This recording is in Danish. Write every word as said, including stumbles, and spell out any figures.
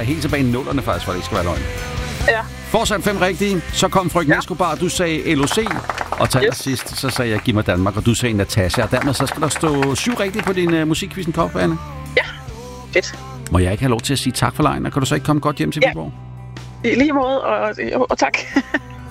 helt tilbage i nullerne faktisk, for det ikke skal være løgn. Ja. Fortsat fem rigtige. Så kom Frøken Ja. Escobar, du sagde L O C. Og til Yes. sidst, så sagde jeg Giv mig Danmark, og du sagde Natasha. Og dermed så skal der stå syv rigtige på din uh, musikquizzen kop, Anne. Ja, fedt. Må jeg ikke have lov til at sige tak for lejen, og kan du så ikke komme godt hjem til Ja. Viborg? I lige måde, og, og, og tak.